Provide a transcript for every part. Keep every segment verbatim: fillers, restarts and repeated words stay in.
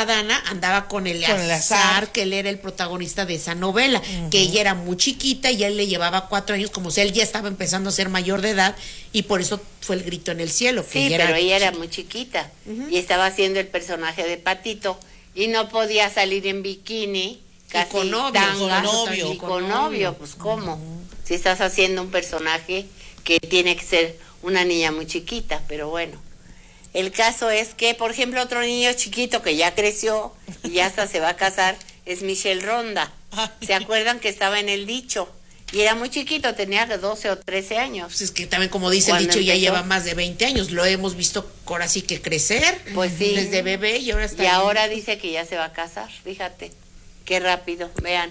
Adana andaba con Eleazar, que él era el protagonista de esa novela, uh-huh. que ella era muy chiquita y él le llevaba cuatro años, como si él ya estaba empezando a ser mayor de edad, y por eso fue el grito en el cielo. Que sí, ella pero era ella chiquita. era muy chiquita, uh-huh. y estaba haciendo el personaje de Patito, y no podía salir en bikini, casi y con novio, tanga, con novio, y con, con novio, pues cómo, uh-huh. si estás haciendo un personaje que tiene que ser una niña muy chiquita, pero bueno. El caso es que, por ejemplo, otro niño chiquito que ya creció y ya hasta se va a casar es Michelle Ronda. ¿Se acuerdan que estaba en El Dicho? Y era muy chiquito, tenía doce o trece años. Pues es que también, como dice El Dicho, empezó, ya lleva más de veinte años. Lo hemos visto ahora sí que crecer. Pues sí. Desde bebé y ahora está. Y ahora dice que ya se va a casar, fíjate. Qué rápido, vean.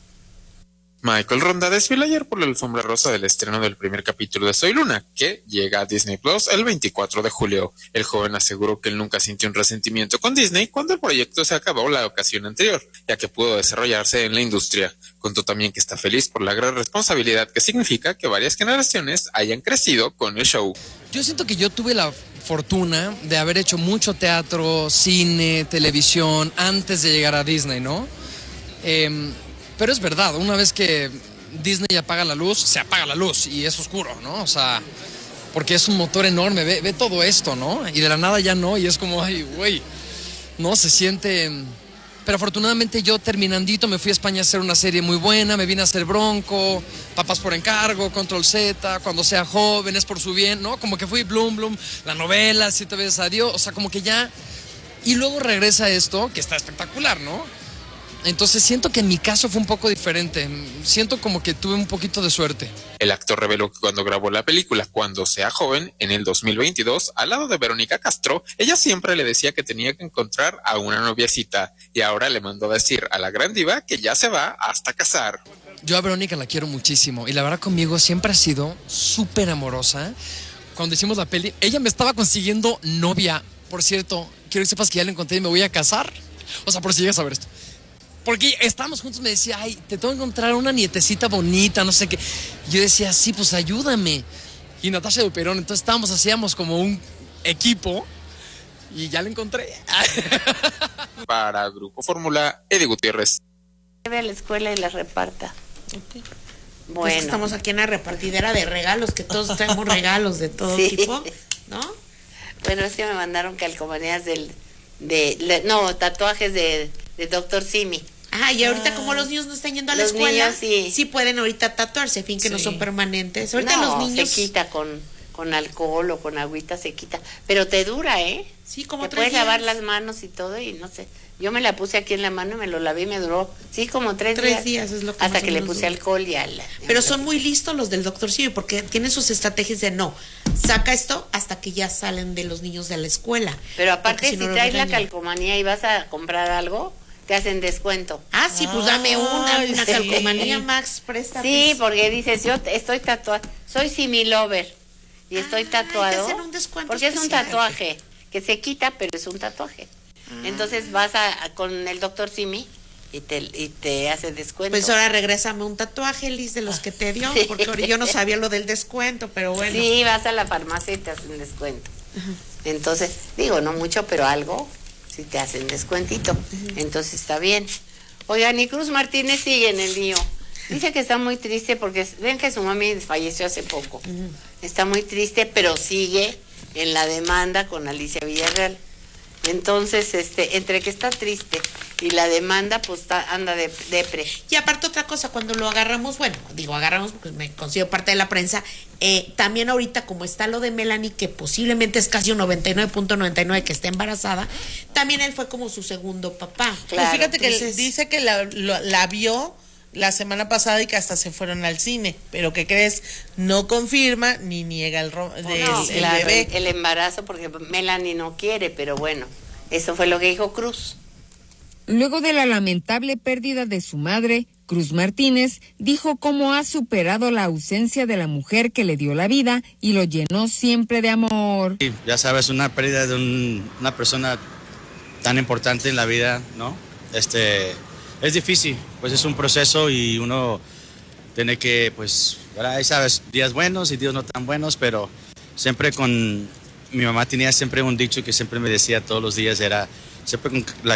Michael Ronda desfiló ayer por la alfombra rosa del estreno del primer capítulo de Soy Luna, que llega a Disney Plus el veinticuatro de julio. El joven aseguró que él nunca sintió un resentimiento con Disney cuando el proyecto se acabó la ocasión anterior, ya que pudo desarrollarse en la industria. Contó también que está feliz por la gran responsabilidad que significa que varias generaciones hayan crecido con el show. Yo siento que yo tuve la fortuna de haber hecho mucho teatro, cine, televisión, antes de llegar a Disney, ¿no? Eh... Pero es verdad, una vez que Disney apaga la luz, se apaga la luz y es oscuro, ¿no? O sea, porque es un motor enorme, ve, ve todo esto, ¿no? Y de la nada ya no, y es como, ay, güey, ¿no? Se siente... Pero afortunadamente yo terminandito me fui a España a hacer una serie muy buena, me vine a hacer Bronco, Papás por Encargo, Control Z, Cuando sea joven, Es por su bien, ¿no? Como que fui Bloom Bloom, la novela, Siete veces adiós, o sea, como que ya... Y luego regresa esto, que está espectacular, ¿no? Entonces siento que en mi caso fue un poco diferente. Siento como que tuve un poquito de suerte. El actor reveló que cuando grabó la película Cuando sea joven, en el dos mil veintidós, al lado de Verónica Castro, ella siempre le decía que tenía que encontrar a una noviecita. Y ahora le mandó a decir a la gran diva que ya se va hasta casar. Yo a Verónica la quiero muchísimo. Y la verdad conmigo siempre ha sido súper amorosa. Cuando hicimos la peli, ella me estaba consiguiendo novia. Por cierto, quiero que sepas que ya la encontré y me voy a casar. O sea, por si llegas a ver esto. Porque estábamos juntos, me decía, ay, te tengo que encontrar una nietecita bonita, no sé qué. Yo decía, sí, pues ayúdame. Y Natasha Duperón, entonces estábamos, hacíamos como un equipo y ya la encontré. Para Grupo Fórmula, Eddie Gutiérrez. Lleve a la escuela y la reparta. Okay. Bueno. Pues estamos aquí en la repartidera de regalos, que todos traemos regalos de todo sí. tipo, ¿no? Bueno, es que me mandaron calcomanías del, de, de no, tatuajes de, de doctor Simi. Ah, y ahorita ah, como los niños no están yendo a la los escuela, niños, sí. sí pueden ahorita tatuarse, fin que sí. no son permanentes. Ahorita no, los niños se quita con, con alcohol o con agüita, se quita, pero te dura, ¿eh? Sí, como te tres puedes días. lavar las manos y todo y no sé. Yo me la puse aquí en la mano y me lo lavé y me duró, sí, como tres, tres días. días es lo que hasta que le puse dura. alcohol y al. Pero son muy listos los del doctor Simi porque tienen sus estrategias de no, saca esto hasta que ya salen de los niños de la escuela. Pero aparte, si, si no traes la calcomanía y vas a comprar algo, te hacen descuento. Ah, sí, pues dame una, Ay, una sí. calcomanía, Max, préstame. Sí, porque dices, yo estoy tatuada, soy Simi Lover y estoy ah, tatuado. Hay que hacer un descuento porque especial. Es un tatuaje que se quita, pero es un tatuaje. Ah. Entonces vas a, a con el doctor Simi y te, y te hace descuento. Pues ahora regrésame un tatuaje, Liz, de los que te dio, sí. porque yo no sabía lo del descuento, pero bueno. Sí, vas a la farmacia y te hacen descuento. Uh-huh. Entonces, digo, no mucho, pero algo. Si te hacen descuentito, uh-huh. entonces está bien. Oigan, y Cruz Martínez sigue en el lío. Dice que está muy triste porque ven que su mami falleció hace poco. Uh-huh. Está muy triste, pero sigue en la demanda con Alicia Villarreal. Entonces, este, entre que está triste y la demanda, pues está, anda de depre. Y aparte otra cosa, cuando lo agarramos, bueno, digo agarramos porque me considero parte de la prensa, eh, también ahorita como está lo de Melanie, que posiblemente es casi un noventa y nueve punto noventa y nueve que está embarazada, también él fue como su segundo papá. Claro. Pues fíjate que Entonces, dice que la, la, la vio la semana pasada y que hasta se fueron al cine, pero ¿qué crees? No confirma ni niega el, ro- de no, el, claro, el bebé. El embarazo, porque Melanie no quiere, pero bueno, eso fue lo que dijo Cruz. Luego de la lamentable pérdida de su madre, Cruz Martínez dijo cómo ha superado la ausencia de la mujer que le dio la vida y lo llenó siempre de amor. Sí, ya sabes, una pérdida de un, una persona tan importante en la vida, ¿no? Este, es difícil, pues es un proceso y uno tiene que, pues, ahí sabes, días buenos y días no tan buenos, pero siempre con, mi mamá tenía siempre un dicho que siempre me decía todos los días, era, siempre con la